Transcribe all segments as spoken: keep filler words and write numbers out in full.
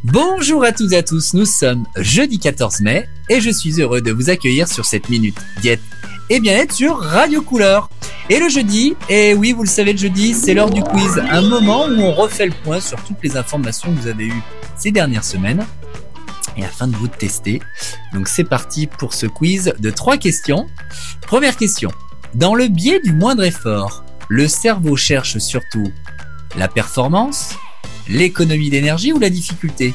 Bonjour à toutes et à tous, nous sommes jeudi quatorze mai et je suis heureux de vous accueillir sur cette minute diète et bien-être sur Radio Couleur. Et le jeudi, et oui vous le savez, le jeudi c'est l'heure du quiz, un moment où on refait le point sur toutes les informations que vous avez eues ces dernières semaines et afin de vous tester. Donc c'est parti pour ce quiz de trois questions. Première question, dans le biais du moindre effort, le cerveau cherche surtout la performance, l'économie d'énergie ou la difficulté?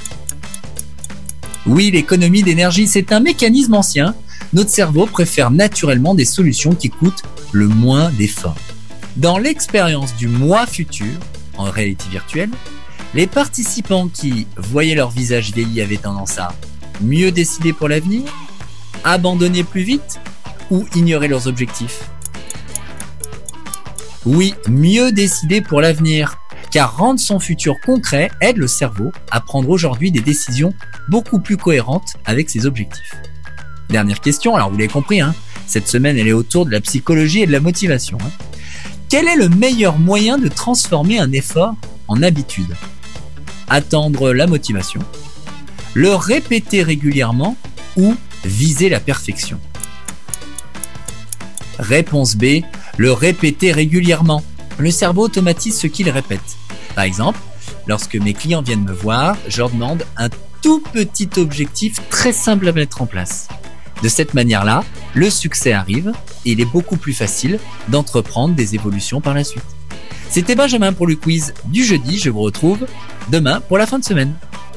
Oui, l'économie d'énergie, c'est un mécanisme ancien. Notre cerveau préfère naturellement des solutions qui coûtent le moins d'efforts. Dans l'expérience du mois futur, en réalité virtuelle, les participants qui voyaient leur visage vieilli avaient tendance à mieux décider pour l'avenir, abandonner plus vite ou ignorer leurs objectifs. Oui, mieux décider pour l'avenir. Car rendre son futur concret aide le cerveau à prendre aujourd'hui des décisions beaucoup plus cohérentes avec ses objectifs. Dernière question, alors vous l'avez compris, hein, cette semaine elle est autour de la psychologie et de la motivation. Hein. Quel est le meilleur moyen de transformer un effort en habitude? Attendre la motivation, le répéter régulièrement ou viser la perfection? Réponse B, le répéter régulièrement. Le cerveau automatise ce qu'il répète. Par exemple, lorsque mes clients viennent me voir, je leur demande un tout petit objectif très simple à mettre en place. De cette manière-là, le succès arrive et il est beaucoup plus facile d'entreprendre des évolutions par la suite. C'était Benjamin pour le quiz du jeudi. Je vous retrouve demain pour la fin de semaine.